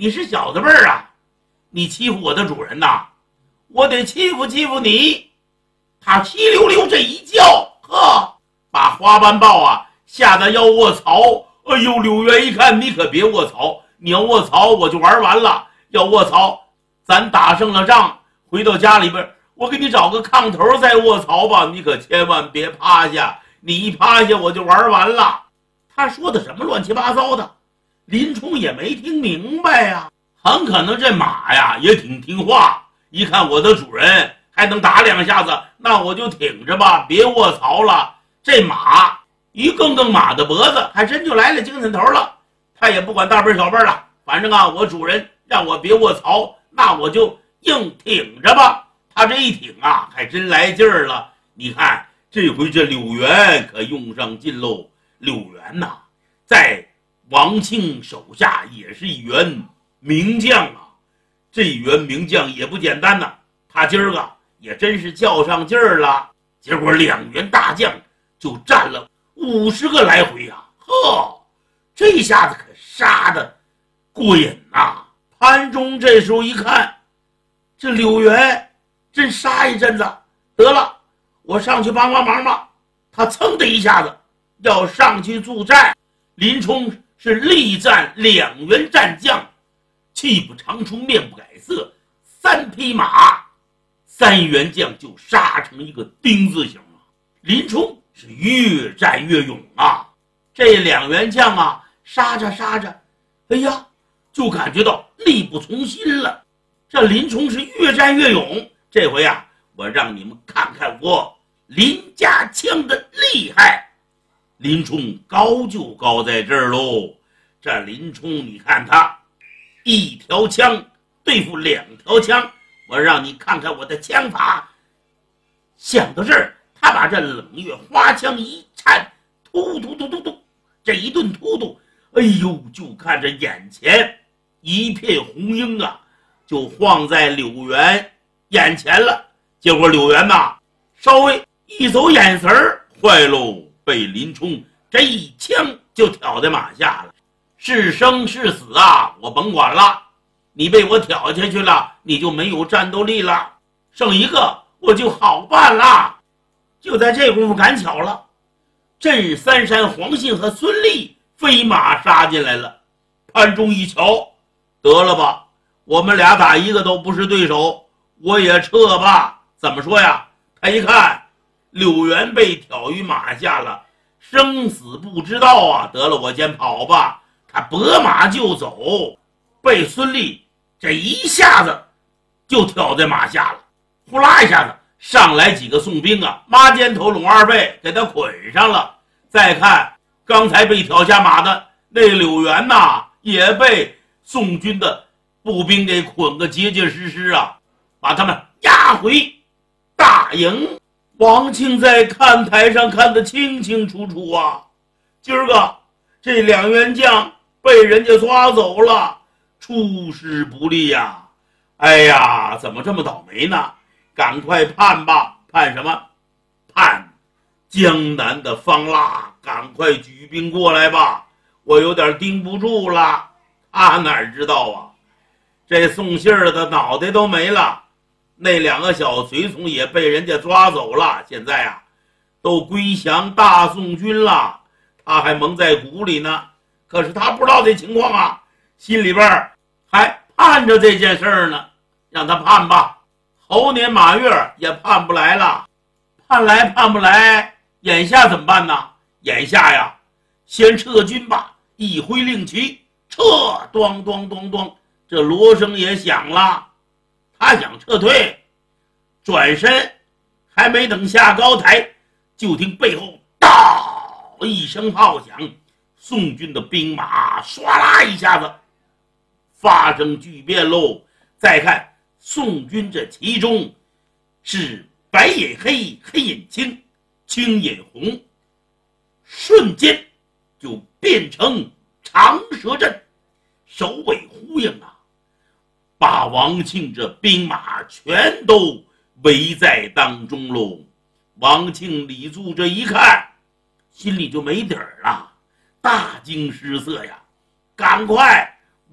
你是小子辈儿啊，你欺负我的主人呐，我得欺负欺负你。他稀溜溜这一叫，呵，把花斑豹啊吓得要卧槽。哎呦，柳原一看，你可别卧槽，你要卧槽我就玩完了。要卧槽，咱打胜了仗，回到家里边，我给你找个炕头再卧槽吧，你可千万别趴下，你一趴下我就玩完了。他说的什么乱七八糟的，林冲也没听明白呀。很可能这马呀也挺听话，一看我的主人还能打两下子，那我就挺着吧，别卧槽了。这马一更马的脖子，还真就来了精神头了。他也不管大辈小辈了，反正啊，我主人让我别卧槽，那我就硬挺着吧。他这一挺啊，还真来劲儿了。你看这回这柳原可用上劲喽。柳原呐，在王庆手下也是一员名将啊。这一员名将也不简单呐，他今儿个也真是较上劲儿了。结果两员大将就战了50个来回啊，呵，这下子可杀得过瘾呐。潘忠这时候一看，这柳原真杀一阵子，得了，我上去帮帮忙吧。他噌的一下子要上去助战。林冲是力战2员战将，气不长出面不改色，3匹马，3员将就杀成一个丁字形了。林冲是越战越勇啊，这2员将啊杀着杀着，哎呀，就感觉到力不从心了。这林冲是越战越勇，这回啊，我让你们看看我林家枪的厉害。林冲高就高在这儿喽。这林冲你看他1条枪对付2条枪，我让你看看我的枪法。想到这儿，他把这冷月花枪一颤，突突突突突，这一顿突突，哎呦，就看着眼前一片红缨啊，就晃在柳原眼前了。结果柳原呐，稍微一走眼神儿，坏喽，被林冲这一枪就挑在马下了。是生是死啊，我甭管了，你被我挑下去了，你就没有战斗力了，剩一个我就好办了。就在这功夫，赶巧了，镇三山黄信和孙立飞马杀进来了。潘忠一瞧，得了吧，我们俩打一个都不是对手，我也撤吧。怎么说呀？他一看柳原被挑于马下了，生死不知道啊，得了，我先跑吧。他拨马就走，被孙立这一下子就挑在马下了。呼啦一下子上来几个宋兵啊，抹肩头拢二背给他捆上了。再看刚才被挑下马的那柳原呐，也被宋军的步兵给捆个结结实实啊，把他们押回大营。王庆在看台上看得清清楚楚啊，今儿个这2员将被人家抓走了，出师不利呀。哎呀，怎么这么倒霉呢？赶快判吧。判什么？判江南的方腊赶快举兵过来吧，我有点盯不住了。他哪知道啊，这送信儿的脑袋都没了，那2个小随从也被人家抓走了，现在啊都归降大宋军了，他还蒙在鼓里呢。可是他不知道这情况啊，心里边还盼着这件事儿呢。让他判吧，猴年马月也判不来了。判来判不来，眼下怎么办呢？眼下呀，先撤军吧。一挥令旗，撤！咣咣咣咣，这锣声也响了。他想撤退，转身还没等下高台，就听背后到一声炮响，宋军的兵马唰啦一下子发生巨变喽。再看宋军这其中是白引黑，黑引青，青引红，瞬间就变成长蛇阵，首尾呼应啊，把王庆这兵马全都围在当中喽。王庆、李柱这一看，心里就没底儿了，大惊失色呀，赶快